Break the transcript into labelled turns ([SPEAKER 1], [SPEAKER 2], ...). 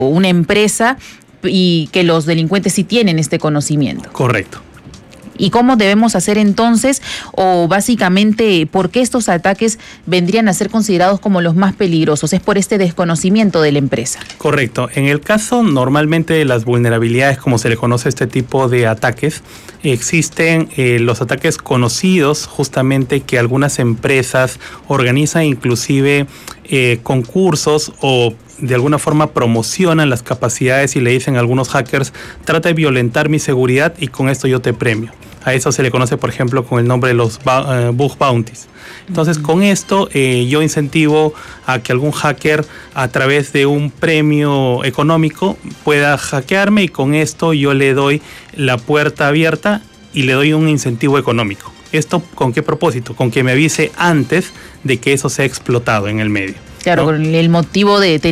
[SPEAKER 1] una empresa y que los delincuentes sí tienen este conocimiento.
[SPEAKER 2] Correcto.
[SPEAKER 1] ¿Y cómo debemos hacer entonces, o básicamente, por qué estos ataques vendrían a ser considerados como los más peligrosos? ¿Es por este desconocimiento de la empresa?
[SPEAKER 2] Correcto. En el caso normalmente de las vulnerabilidades, como se le conoce a este tipo de ataques, existen los ataques conocidos, justamente que algunas empresas organizan inclusive concursos o de alguna forma promocionan las capacidades y le dicen a algunos hackers: trata de violentar mi seguridad y con esto yo te premio. A eso se le conoce, por ejemplo, con el nombre de los bug bounties. Entonces, con esto yo incentivo a que algún hacker, a través de un premio económico, pueda hackearme, y con esto yo le doy la puerta abierta y le doy un incentivo económico. ¿Esto con qué propósito? Con que me avise antes de que eso sea explotado en el medio,
[SPEAKER 1] Claro,
[SPEAKER 2] ¿no?
[SPEAKER 1] Con el motivo de